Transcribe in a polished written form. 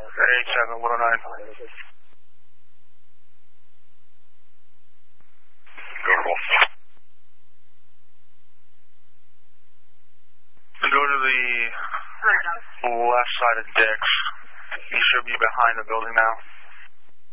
87, 109. Go to the left side of decks. You should be behind the building now.